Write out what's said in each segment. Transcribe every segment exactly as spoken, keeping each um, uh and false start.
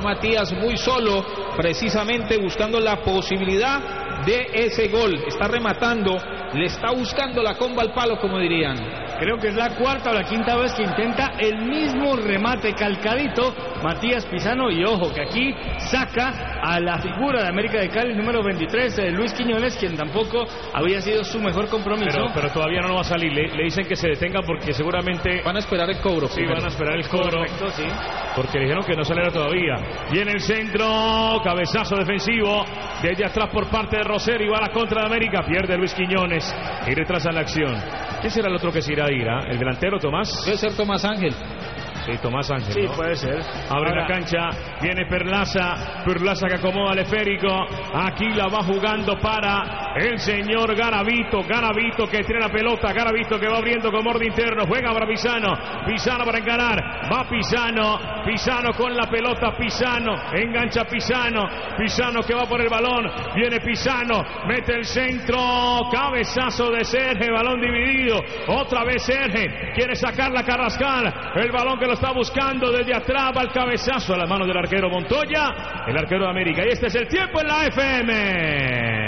Matías muy solo, precisamente buscando la posibilidad de ese gol. Está rematando, le está buscando la comba al palo, como dirían. Creo que es la cuarta o la quinta vez que intenta el mismo remate calcadito Matías Pisano, y ojo que aquí saca a la figura de América de Cali, número veintitrés, eh, Luis Quiñones, quien tampoco había sido su mejor compromiso. Pero, pero todavía no va a salir, le, le dicen que se detenga porque seguramente... Van a esperar el cobro. Sí, primero. van a esperar el cobro. Correcto, sí. Porque le dijeron que no saliera todavía. Viene el centro, cabezazo defensivo, desde atrás por parte de Rosero, y va a la contra de América, pierde Luis Quiñones y retrasa la acción. ¿Quién será el otro que se irá a ir? ¿eh? ¿El delantero Tomás? Debe ser Tomás Ángel. Sí, Tomás Ángel, sí, ¿no? puede ser. Abre Ahora... la cancha, viene Perlaza, Perlaza que acomoda el esférico. Aquí la va jugando para el señor Garavito, Garavito que tiene la pelota, Garavito que va abriendo con borde interno, juega para Pisano, Pisano para encarar, va Pisano, Pisano con la pelota, Pisano, engancha Pisano, Pisano que va por el balón, viene Pisano, mete el centro, cabezazo de Serge, balón dividido, otra vez Serge, quiere sacar la Carrascal, el balón que lo está buscando desde atrás, va el cabezazo a las manos del arquero Montoya, el arquero de América, y este es el tiempo en la F M.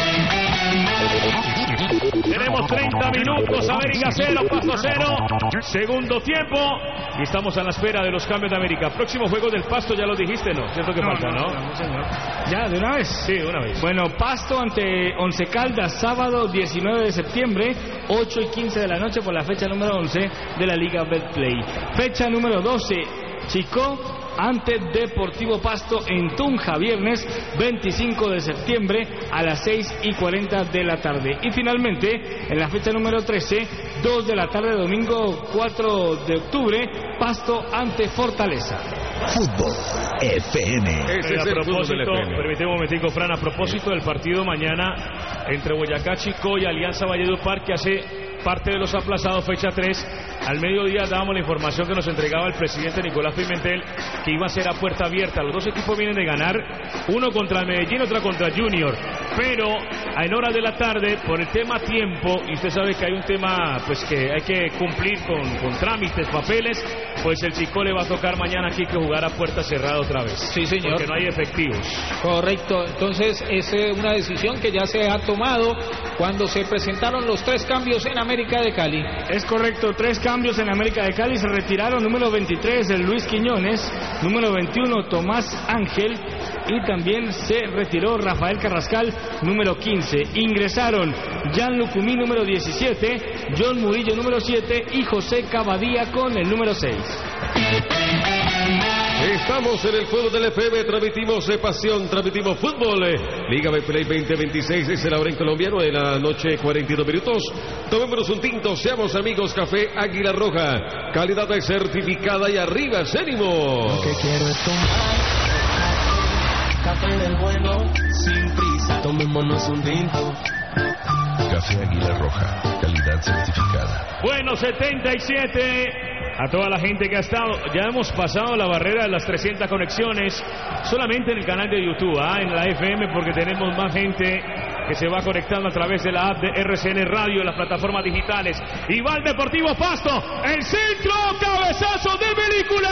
Tenemos treinta minutos, América cero, Pasto cero, segundo tiempo, y estamos a la espera de los cambios de América. Próximo juego del Pasto, ya lo dijiste, ¿no? Cierto que no, falta, ¿no? No, no, señor. ¿Ya, de una vez? Sí, de una vez. Bueno, Pasto ante Once Caldas, sábado diecinueve de septiembre, ocho y quince de la noche, por la fecha número once de la Liga Betplay. Fecha número doce, Chicó ante Deportivo Pasto en Tunja, viernes veinticinco de septiembre a las seis y cuarenta de la tarde. Y finalmente, en la fecha número trece, dos de la tarde, domingo cuatro de octubre, Pasto ante Fortaleza. Fútbol F M. Ese es a propósito, permíteme un momentico, Fran, a propósito del partido mañana entre Boyacá Chicó y Alianza Valledupar, que hace parte de los aplazados, fecha tres. Al mediodía dábamos la información que nos entregaba el presidente Nicolás Pimentel, que iba a ser a puerta abierta. Los dos equipos vienen de ganar, uno contra el Medellín, otra contra Junior, pero en horas de la tarde, por el tema tiempo, y usted sabe que hay un tema pues que hay que cumplir con, con trámites, papeles, pues el Chicó le va a tocar mañana aquí que jugar a puerta cerrada otra vez. Sí, señor. Porque no hay efectivos. Correcto, entonces es una decisión que ya se ha tomado cuando se presentaron los tres cambios en América de Cali. Es correcto, tres cambios en América de Cali. Se retiraron número veintitrés, el Luis Quiñones, número veintiuno, Tomás Ángel, y también se retiró Rafael Carrascal, número quince. Ingresaron Jan Lucumí, número diecisiete, John Murillo, número siete, y José Cavadía con el número seis. Estamos en el juego del F M, transmitimos eh, pasión, transmitimos fútbol. Eh. Liga Betplay veinte veintiséis, es el hora en colombiano de la noche, cuarenta y dos minutos. Tomémonos un tinto, seamos amigos, Café Águila Roja, calidad certificada y arriba, ánimo. Lo que quiero es tomar café del bueno, sin prisa, tomémonos un tinto. Café Águila Roja, calidad certificada. Bueno, setenta y siete. A toda la gente que ha estado, ya hemos pasado la barrera de las trescientas conexiones solamente en el canal de YouTube, ¿eh? En la F M, porque tenemos más gente que se va conectando a través de la app de R C N Radio, en las plataformas digitales. Y va el Deportivo Pasto, el centro, cabezazo de película.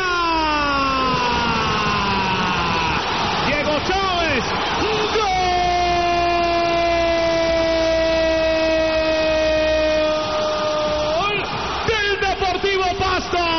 Diego Chávez, ¡gol! Pasto.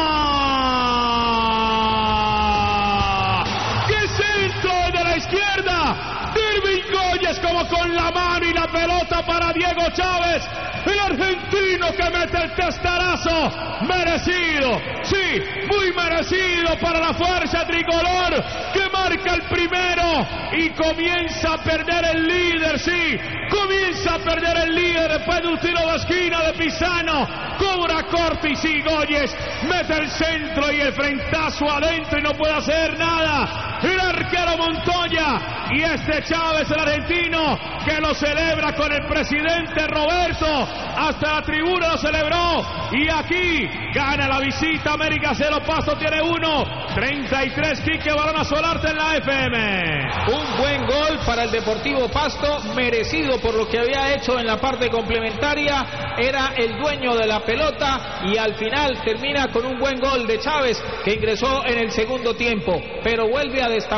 ¡Qué centro de la izquierda! Irving Goyes como con la mano y la pelota para Diego Chávez, el argentino que mete el testarazo. Merecido, sí, muy merecido para la fuerza tricolor, que marca el primero y comienza a perder el líder, sí, comienza a perder el líder después de un tiro de esquina de Pisano. Cobra Cortis y Goyes mete el centro y el frentazo adentro y no puede hacer nada. El arquero Montoya Y este Chávez, el argentino, que lo celebra con el presidente Roberto, hasta la tribuna lo celebró. Y aquí gana la visita. América cero, Pasto tiene uno. treinta y tres, Quique Barona Solarte en la F M. Un buen gol para el Deportivo Pasto, merecido por lo que había hecho en la parte complementaria. Era el dueño de la pelota y al final termina con un buen gol de Chávez, que ingresó en el segundo tiempo, pero vuelve a destacar